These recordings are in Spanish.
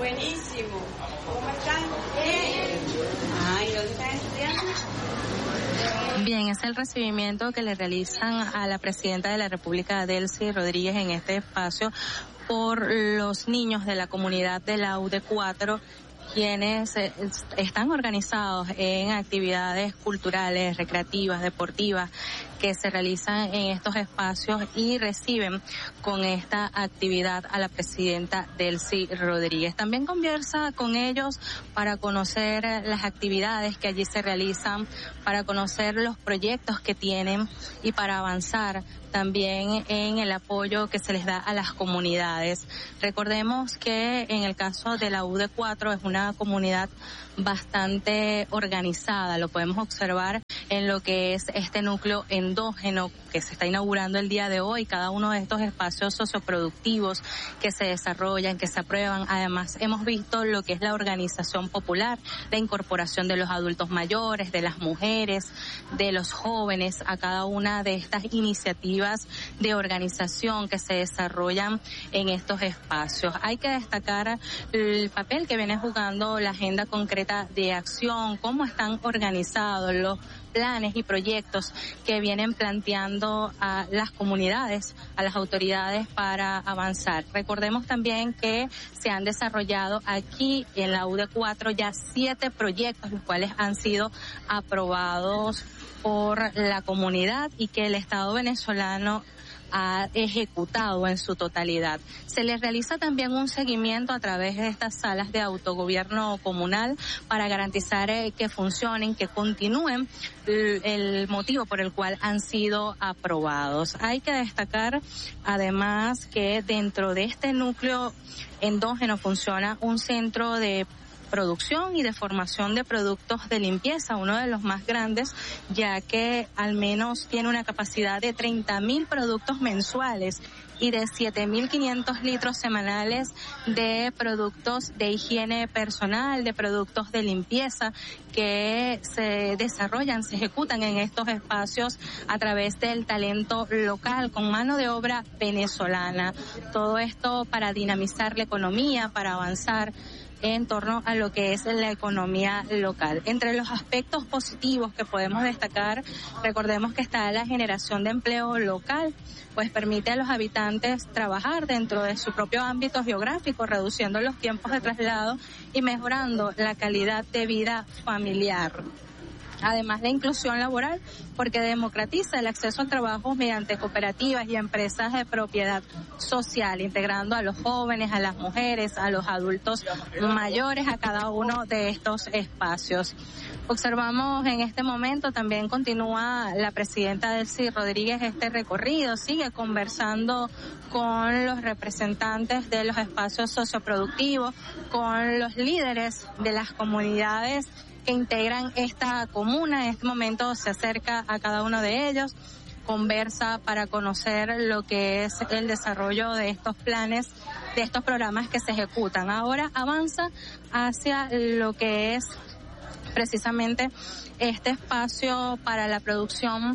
Buenísimo. ¿Cómo están? Bien. Ay, ¿dónde están estudiando? Bien, es el recibimiento que le realizan a la presidenta de la República, Delcy Rodríguez, en este espacio por los niños de la comunidad de la UD4, quienes están organizados en actividades culturales, recreativas, deportivas, que se realizan en estos espacios y reciben con esta actividad a la presidenta Delcy Rodríguez. También conversa con ellos para conocer las actividades que allí se realizan, para conocer los proyectos que tienen y para avanzar también en el apoyo que se les da a las comunidades. Recordemos que en el caso de la UD4 es una comunidad bastante organizada, lo podemos observar en lo que es este núcleo endógeno que se está inaugurando el día de hoy, cada uno de estos espacios socioproductivos que se desarrollan, que se aprueban. Además, hemos visto lo que es la organización popular, la incorporación de los adultos mayores, de las mujeres, de los jóvenes a cada una de estas iniciativas de organización que se desarrollan en estos espacios. Hay que destacar el papel que viene jugando la agenda concreta de acción, cómo están organizados los planes y proyectos que vienen planteando a las comunidades, a las autoridades para avanzar. Recordemos también que se han desarrollado aquí en la UD4 ya 7 proyectos, los cuales han sido aprobados por la comunidad y que el Estado venezolano ha ejecutado en su totalidad. Se les realiza también un seguimiento a través de estas salas de autogobierno comunal para garantizar que funcionen, que continúen el motivo por el cual han sido aprobados. Hay que destacar además que dentro de este núcleo endógeno funciona un centro de producción y de formación de productos de limpieza, uno de los más grandes, ya que al menos tiene una capacidad de 30.000 productos mensuales y de 7.500 litros semanales de productos de higiene personal, de productos de limpieza que se desarrollan, se ejecutan en estos espacios a través del talento local con mano de obra venezolana. Todo esto para dinamizar la economía, para avanzar en torno a lo que es la economía local. Entre los aspectos positivos que podemos destacar, recordemos que está la generación de empleo local, pues permite a los habitantes trabajar dentro de su propio ámbito geográfico, reduciendo los tiempos de traslado y mejorando la calidad de vida familiar. Además, la inclusión laboral, porque democratiza el acceso al trabajo mediante cooperativas y empresas de propiedad social, integrando a los jóvenes, a las mujeres, a los adultos mayores, a cada uno de estos espacios. Observamos en este momento, también continúa la presidenta Delcy Rodríguez este recorrido, sigue conversando con los representantes de los espacios socioproductivos, con los líderes de las comunidades que integran esta comuna. En este momento se acerca a cada uno de ellos, conversa para conocer lo que es el desarrollo de estos planes, de estos programas que se ejecutan. Ahora avanza hacia lo que es precisamente este espacio para la producción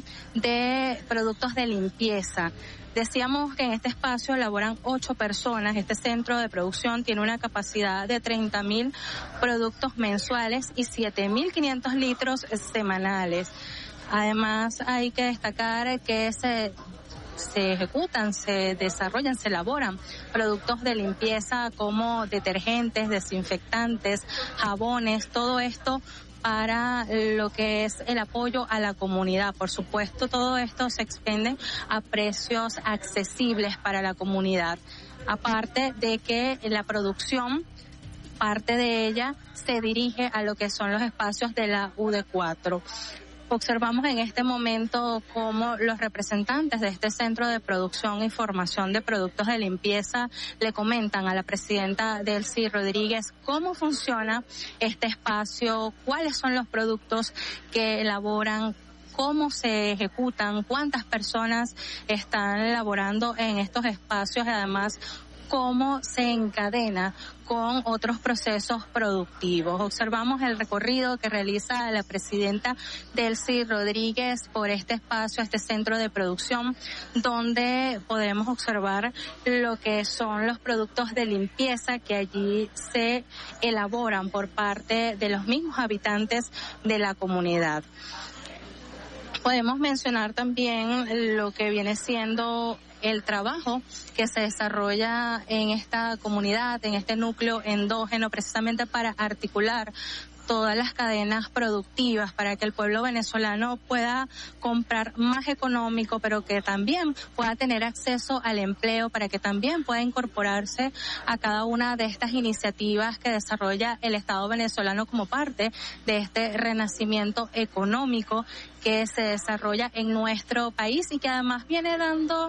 de productos de limpieza. Decíamos que en este espacio laboran 8 personas. Este centro de producción tiene una capacidad de 30.000 productos mensuales y 7.500 litros semanales. Además, hay que destacar que se ejecutan, se desarrollan, se elaboran productos de limpieza como detergentes, desinfectantes, jabones, todo esto para lo que es el apoyo a la comunidad. Por supuesto, todo esto se expende a precios accesibles para la comunidad. Aparte de que la producción, parte de ella se dirige a lo que son los espacios de la UD4. Observamos en este momento cómo los representantes de este centro de producción y formación de productos de limpieza le comentan a la presidenta Delcy Rodríguez cómo funciona este espacio, cuáles son los productos que elaboran, cómo se ejecutan, cuántas personas están laborando en estos espacios y además cómo se encadena con otros procesos productivos. Observamos el recorrido que realiza la presidenta Delcy Rodríguez por este espacio, este centro de producción, donde podemos observar lo que son los productos de limpieza que allí se elaboran por parte de los mismos habitantes de la comunidad. Podemos mencionar también lo que viene siendo el trabajo que se desarrolla en esta comunidad, en este núcleo endógeno, precisamente para articular todas las cadenas productivas para que el pueblo venezolano pueda comprar más económico, pero que también pueda tener acceso al empleo, para que también pueda incorporarse a cada una de estas iniciativas que desarrolla el Estado venezolano como parte de este renacimiento económico que se desarrolla en nuestro país y que además viene dando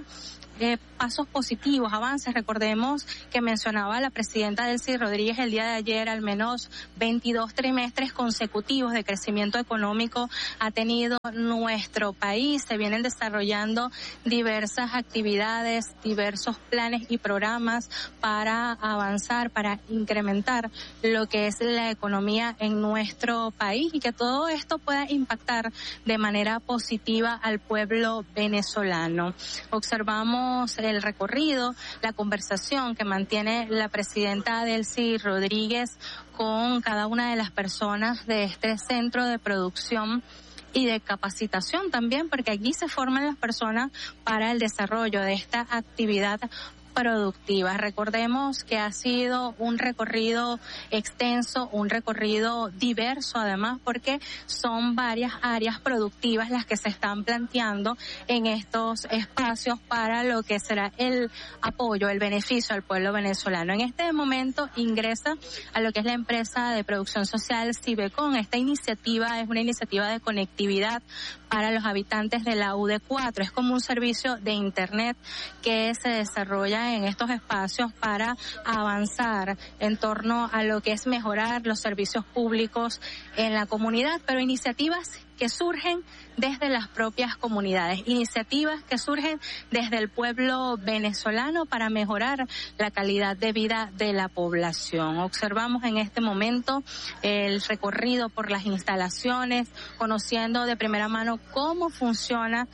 pasos positivos, avances. Recordemos que mencionaba la presidenta Delcy Rodríguez el día de ayer, al menos 22 trimestres consecutivos de crecimiento económico ha tenido nuestro país. Se vienen desarrollando diversas actividades, diversos planes y programas para avanzar, para incrementar lo que es la economía en nuestro país y que todo esto pueda impactar de manera positiva al pueblo venezolano. Observamos el recorrido, la conversación que mantiene la presidenta Delcy Rodríguez con cada una de las personas de este centro de producción y de capacitación también, porque aquí se forman las personas para el desarrollo de esta actividad productivas. Recordemos que ha sido un recorrido extenso, un recorrido diverso además, porque son varias áreas productivas las que se están planteando en estos espacios para lo que será el apoyo, el beneficio al pueblo venezolano. En este momento ingresa a lo que es la empresa de producción social Cibecon. Esta iniciativa es una iniciativa de conectividad para los habitantes de la UD4. Es como un servicio de internet que se desarrolla en estos espacios para avanzar en torno a lo que es mejorar los servicios públicos en la comunidad, pero iniciativas que surgen desde las propias comunidades, iniciativas que surgen desde el pueblo venezolano para mejorar la calidad de vida de la población. Observamos en este momento el recorrido por las instalaciones, conociendo de primera mano cómo funciona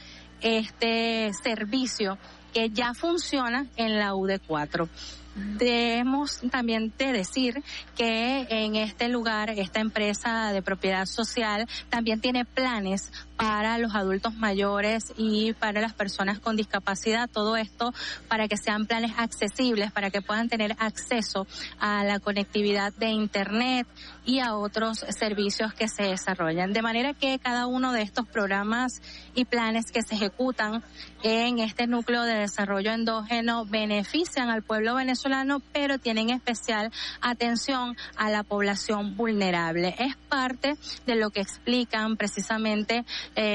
este servicio que ya funciona en la UD4. Debemos también de decir que en este lugar, esta empresa de propiedad social también tiene planes para los adultos mayores y para las personas con discapacidad. Todo esto para que sean planes accesibles, para que puedan tener acceso a la conectividad de internet y a otros servicios que se desarrollan. De manera que cada uno de estos programas y planes que se ejecutan en este núcleo de desarrollo endógeno benefician al pueblo venezolano, pero tienen especial atención a la población vulnerable. Es parte de lo que explican precisamente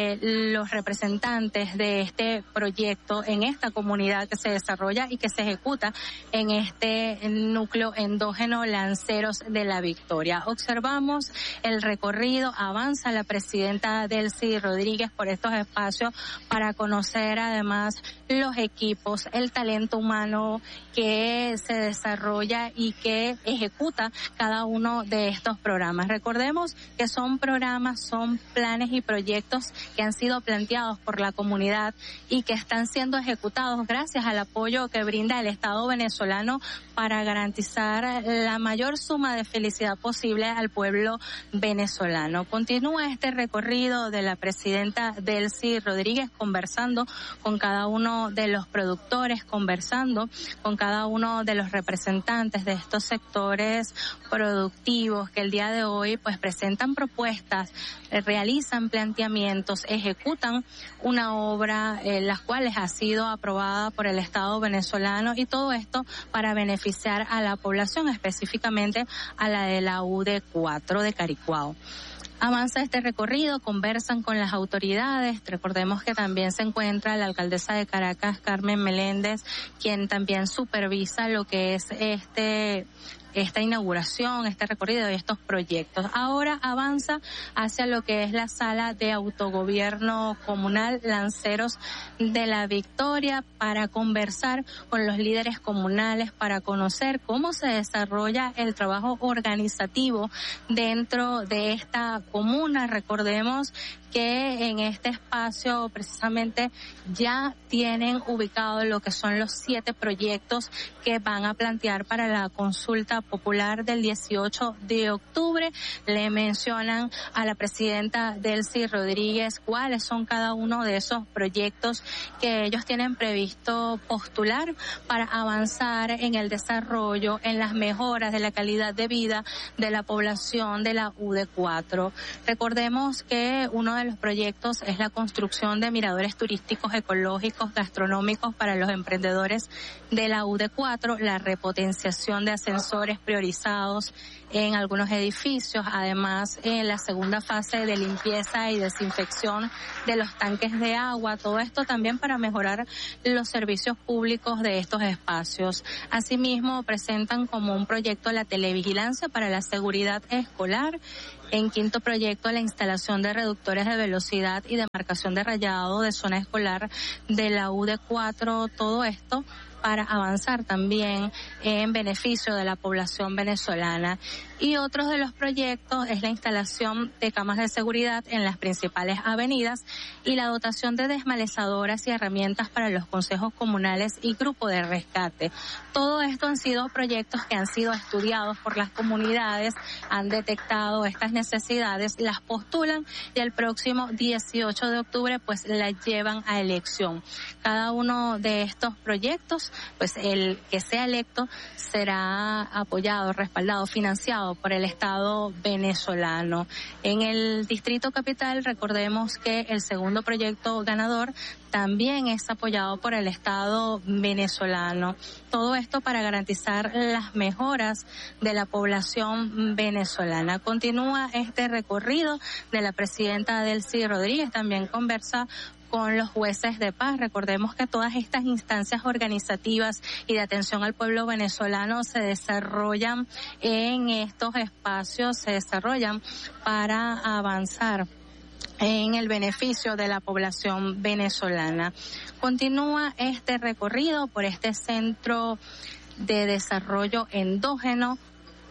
los representantes de este proyecto en esta comunidad que se desarrolla y que se ejecuta en este núcleo endógeno Lanceros de la Victoria. Observamos el recorrido, avanza la presidenta Delcy Rodríguez por estos espacios para conocer además los equipos, el talento humano que se desarrolla y que ejecuta cada uno de estos programas. Recordemos que son programas, son planes y proyectos que han sido planteados por la comunidad y que están siendo ejecutados gracias al apoyo que brinda el Estado venezolano para garantizar la mayor suma de felicidad posible al pueblo venezolano. Continúa este recorrido de la presidenta Delcy Rodríguez conversando con cada uno de los productores, conversando con cada uno de los representantes de estos sectores productivos que el día de hoy pues presentan propuestas, realizan planteamientos, ejecutan una obra las cuales ha sido aprobada por el Estado venezolano, y todo esto para beneficiar a la población, específicamente a la de la UD4 de Caricuao. Avanza este recorrido, conversan con las autoridades. Recordemos que también se encuentra la alcaldesa de Caracas, Carmen Meléndez, quien también supervisa lo que es este esta inauguración, este recorrido y estos proyectos. Ahora avanza hacia lo que es la sala de autogobierno comunal Lanceros de la Victoria para conversar con los líderes comunales, para conocer cómo se desarrolla el trabajo organizativo dentro de esta comuna. Recordemos que en este espacio precisamente ya tienen ubicado lo que son los 7 proyectos que van a plantear para la consulta popular del 18 de octubre. Le mencionan a la presidenta Delcy Rodríguez cuáles son cada uno de esos proyectos que ellos tienen previsto postular para avanzar en el desarrollo, en las mejoras de la calidad de vida de la población de la UD4. Recordemos que uno de los proyectos es la construcción de miradores turísticos, ecológicos, gastronómicos para los emprendedores de la UD4, la repotenciación de ascensores priorizados en algunos edificios, además en la segunda fase de limpieza y desinfección de los tanques de agua, todo esto también para mejorar los servicios públicos de estos espacios. Asimismo, presentan como un proyecto la televigilancia para la seguridad escolar. En quinto proyecto, la instalación de reductores de velocidad y de marcación de rayado de zona escolar de la UD4, todo esto para avanzar también en beneficio de la población venezolana. Y otros de los proyectos es la instalación de camas de seguridad en las principales avenidas y la dotación de desmalezadoras y herramientas para los consejos comunales y grupos de rescate. Todo esto han sido proyectos que han sido estudiados por las comunidades, han detectado estas necesidades, las postulan y el próximo 18 de octubre pues las llevan a elección. Cada uno de estos proyectos, pues el que sea electo será apoyado, respaldado, financiado por el Estado venezolano. En el Distrito Capital, recordemos que el segundo proyecto ganador también es apoyado por el Estado venezolano. Todo esto para garantizar las mejoras de la población venezolana. Continúa este recorrido de la presidenta Delcy Rodríguez, también conversa con los jueces de paz. Recordemos que todas estas instancias organizativas y de atención al pueblo venezolano se desarrollan en estos espacios, se desarrollan para avanzar en el beneficio de la población venezolana. Continúa este recorrido por este centro de desarrollo endógeno.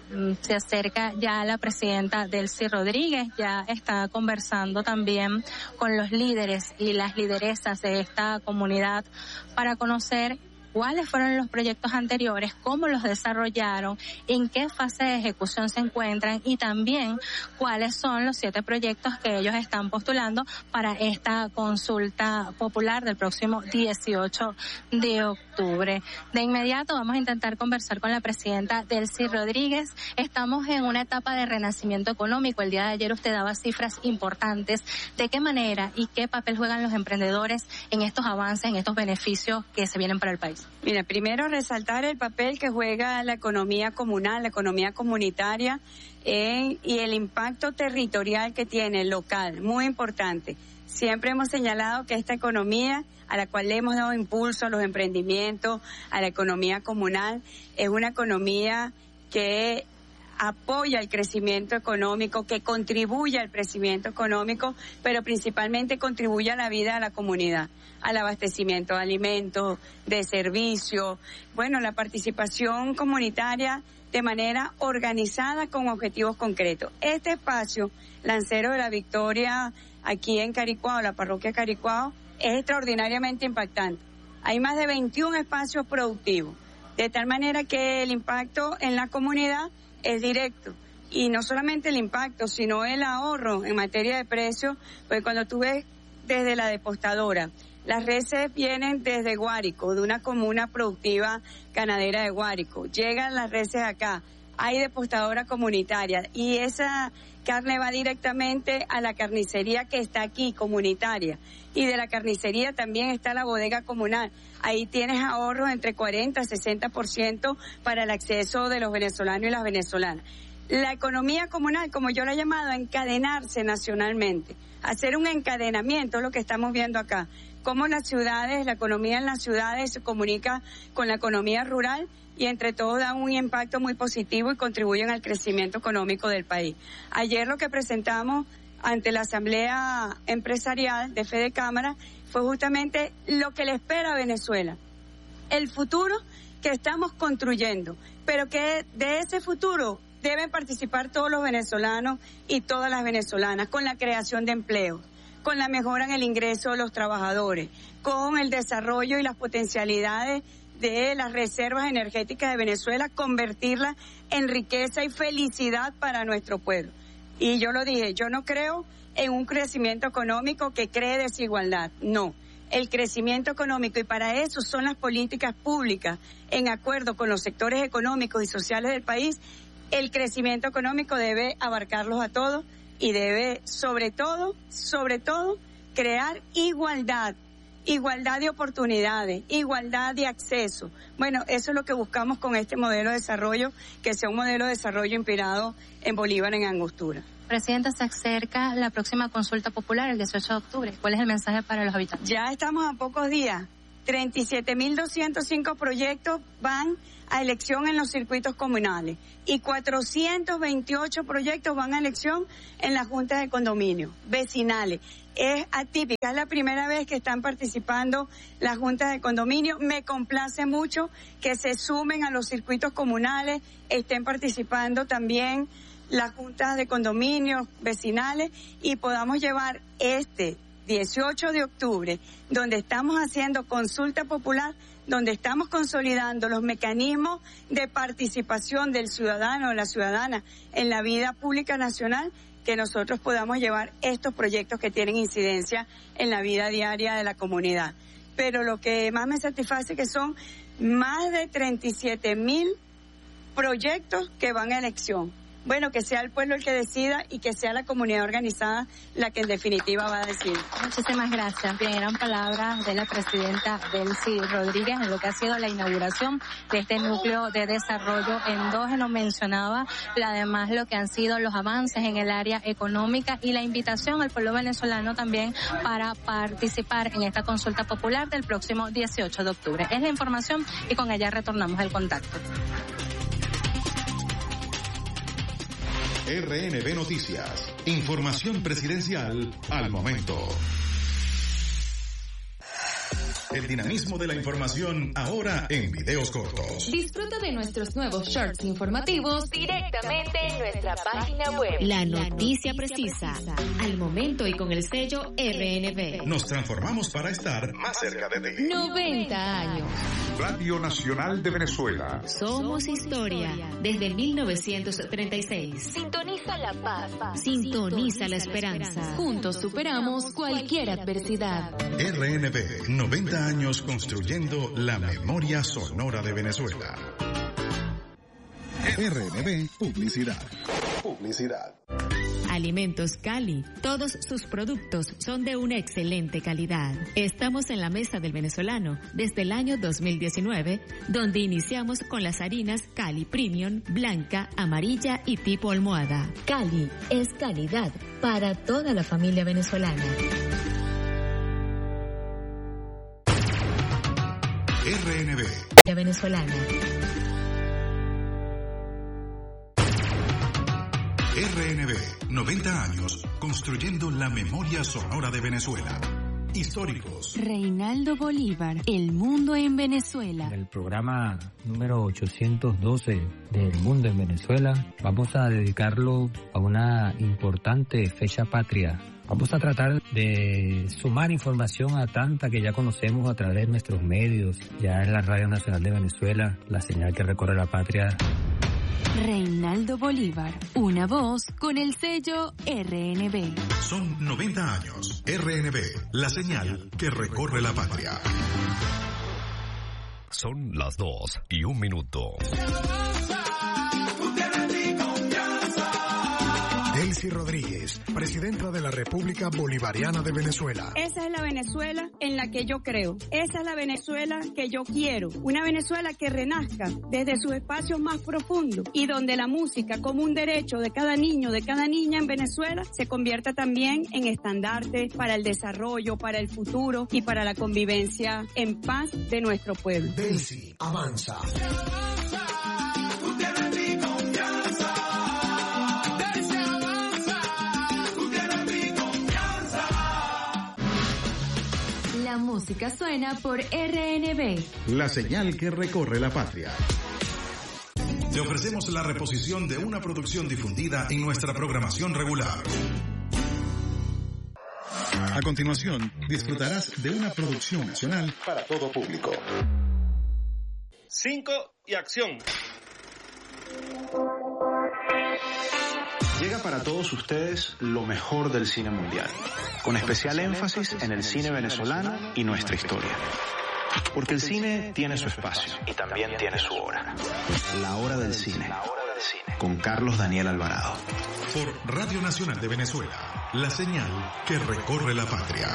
Se acerca ya la presidenta Delcy Rodríguez, ya está conversando también con los líderes y las lideresas de esta comunidad para conocer cuáles fueron los proyectos anteriores, cómo los desarrollaron, en qué fase de ejecución se encuentran y también cuáles son los 7 proyectos que ellos están postulando para esta consulta popular del próximo 18 de octubre. De inmediato vamos a intentar conversar con la presidenta Delcy Rodríguez. Estamos en una etapa de renacimiento económico. El día de ayer usted daba cifras importantes. ¿De qué manera y qué papel juegan los emprendedores en estos avances, en estos beneficios que se vienen para el país? Mira, primero resaltar el papel que juega la economía comunal, la economía comunitaria y el impacto territorial que tiene, local, muy importante. Siempre hemos señalado que esta economía, a la cual le hemos dado impulso a los emprendimientos, a la economía comunal, es una economía que apoya el crecimiento económico, que contribuye al crecimiento económico, pero principalmente contribuye a la vida de la comunidad, al abastecimiento de alimentos, de servicios, bueno, la participación comunitaria de manera organizada con objetivos concretos. Este espacio, Lanceros de la Victoria, aquí en Caricuao, la parroquia Caricuao, es extraordinariamente impactante. Hay más de 21 espacios productivos, de tal manera que el impacto en la comunidad es directo. Y no solamente el impacto, sino el ahorro en materia de precios, pues cuando tú ves desde la depostadora, las reses vienen desde Guárico, de una comuna productiva ganadera de Guárico, llegan las reses acá, hay depostadora comunitaria y esa carne va directamente a la carnicería que está aquí, comunitaria, y de la carnicería también está la bodega comunal. Ahí tienes ahorros entre 40 y 60% para el acceso de los venezolanos y las venezolanas. La economía comunal, como yo la he llamado, encadenarse nacionalmente, hacer un encadenamiento, es lo que estamos viendo acá, cómo las ciudades, la economía en las ciudades se comunica con la economía rural y entre todos dan un impacto muy positivo y contribuyen al crecimiento económico del país. Ayer lo que presentamos ante la Asamblea Empresarial de Fede Cámara fue justamente lo que le espera a Venezuela, el futuro que estamos construyendo, pero que de ese futuro deben participar todos los venezolanos y todas las venezolanas con la creación de empleos, con la mejora en el ingreso de los trabajadores, con el desarrollo y las potencialidades de las reservas energéticas de Venezuela, convertirlas en riqueza y felicidad para nuestro pueblo. Y yo lo dije, yo no creo en un crecimiento económico que cree desigualdad, no. El crecimiento económico, y para eso son las políticas públicas, en acuerdo con los sectores económicos y sociales del país, el crecimiento económico debe abarcarlos a todos y debe, sobre todo, crear igualdad de oportunidades, igualdad de acceso. Bueno, eso es lo que buscamos con este modelo de desarrollo, que sea un modelo de desarrollo inspirado en Bolívar, en Angostura. Presidenta, se acerca la próxima consulta popular el 18 de octubre. ¿Cuál es el mensaje para los habitantes? Ya estamos a pocos días. 37.205 proyectos van a elección en los circuitos comunales y 428 proyectos van a elección en las juntas de condominio vecinales. Es atípica, es la primera vez que están participando las juntas de condominio. Me complace mucho que se sumen a los circuitos comunales, estén participando también las juntas de condominios vecinales y podamos llevar este 18 de octubre, donde estamos haciendo consulta popular, donde estamos consolidando los mecanismos de participación del ciudadano o la ciudadana en la vida pública nacional, que nosotros podamos llevar estos proyectos que tienen incidencia en la vida diaria de la comunidad. Pero lo que más me satisface es que son más de 37.000 proyectos que van a elección. Bueno, que sea el pueblo el que decida y que sea la comunidad organizada la que en definitiva va a decidir. Muchísimas gracias. Bien, eran palabras de la presidenta Delcy Rodríguez en lo que ha sido la inauguración de este núcleo de desarrollo endógeno. Mencionaba además lo que han sido los avances en el área económica y la invitación al pueblo venezolano también para participar en esta consulta popular del próximo 18 de octubre. Es la información y con ella retornamos el contacto. RNB Noticias. Información presidencial al momento. El dinamismo de la información ahora en videos cortos. Disfruta de nuestros nuevos shorts informativos directamente en nuestra página web. La noticia precisa, al momento y con el sello RNB. Nos transformamos para estar más cerca de ti. 90 años. Radio Nacional de Venezuela. Somos historia desde 1936. Sintoniza la paz. Sintoniza la esperanza. Juntos superamos cualquier adversidad. RNB, 90 años construyendo la memoria sonora de Venezuela. RNB Publicidad. Alimentos Cali. Todos sus productos son de una excelente calidad. Estamos en la mesa del venezolano desde el año 2019, donde iniciamos con las harinas Cali Premium, blanca, amarilla y tipo almohada. Cali es calidad para toda la familia venezolana. RNB. La venezolana. RNB, 90 años construyendo la memoria sonora de Venezuela. Históricos. Reinaldo Bolívar, El Mundo en Venezuela. En el programa número 812 del Mundo en Venezuela, vamos a dedicarlo a una importante fecha patria. Vamos a tratar de sumar información a tanta que ya conocemos a través de nuestros medios, ya en la Radio Nacional de Venezuela, la señal que recorre la patria. Reinaldo Bolívar, una voz con el sello RNB. Son 90 años. RNB, la señal que recorre la patria. Son las 2:01. Delcy Rodríguez presidenta de la República Bolivariana de Venezuela. Esa es la Venezuela en la que yo creo. Esa es la Venezuela que yo quiero. Una Venezuela que renazca desde sus espacios más profundos y donde la música, como un derecho de cada niño, de cada niña en Venezuela, se convierta también en estandarte para el desarrollo, para el futuro y para la convivencia en paz de nuestro pueblo. Delcy, avanza. La música suena por RNB. La señal que recorre la patria. Te ofrecemos la reposición de una producción difundida en nuestra programación regular. A continuación, disfrutarás de una producción nacional para todo público. 5 y acción. Llega para todos ustedes lo mejor del cine mundial, con especial énfasis en el cine venezolano y nuestra historia. Porque el cine tiene su espacio y también tiene su hora. La hora del cine, con Carlos Daniel Alvarado. Por Radio Nacional de Venezuela, la señal que recorre la patria.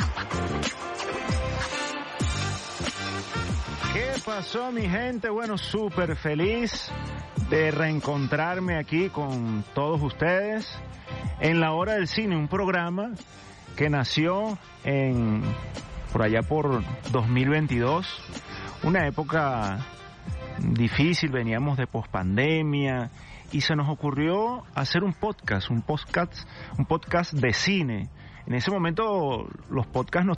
¿Qué pasó, mi gente? Bueno, súper feliz de reencontrarme aquí con todos ustedes en La Hora del Cine, un programa que nació por allá por 2022, una época difícil, veníamos de pospandemia y se nos ocurrió hacer un podcast de cine. En ese momento los podcasts no